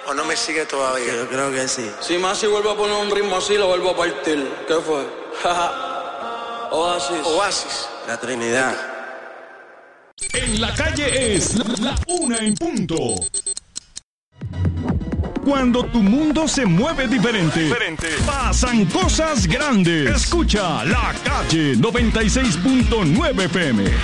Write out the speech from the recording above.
¿O no me sigue todavía? Yo creo que sí. Si Masi vuelve a poner un ritmo así, lo vuelvo a partir. ¿Qué fue? Oasis. La Trinidad. En la calle es la 1 en punto. Cuando tu mundo se mueve diferente, pasan cosas grandes. Escucha La Calle 96.9 FM.